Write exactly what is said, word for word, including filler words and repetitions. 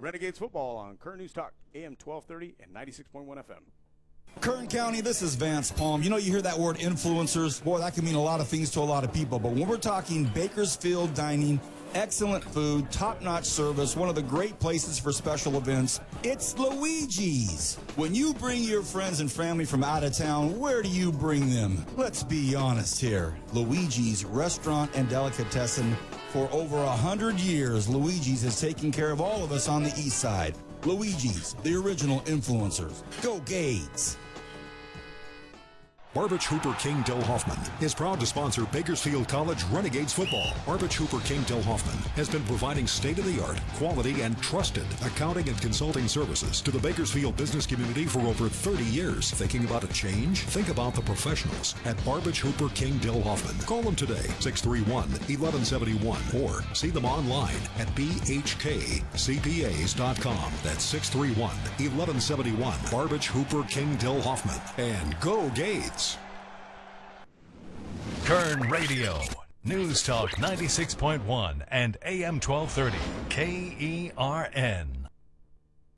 Renegades football on Kern News Talk, A M twelve thirty and ninety-six point one F M. Kern County, this is Vance Palm. You know, you hear that word influencers. Boy, that can mean a lot of things to a lot of people. But when we're talking Bakersfield dining, excellent food, top-notch service, one of the great places for special events, it's Luigi's. When you bring your friends and family from out of town, where do you bring them? Let's be honest here. Luigi's Restaurant and Delicatessen. For over a hundred years, Luigi's has taken care of all of us on the east side. Luigi's, the original influencers. Go Gades! Barbich Hooper King Del Hoffman is proud to sponsor Bakersfield College Renegades football. Barbich Hooper King Del Hoffman has been providing state-of-the-art, quality, and trusted accounting and consulting services to the Bakersfield business community for over thirty years. Thinking about a change? Think about the professionals at Barbich Hooper King Del Hoffman. Call them today, six three one, one one seven one, or see them online at b h k c p as dot com. That's six three one, one one seven one. Barbich Hooper King Del Hoffman. And go Gades! Kern Radio, News Talk ninety-six point one and A M twelve thirty, K E R N.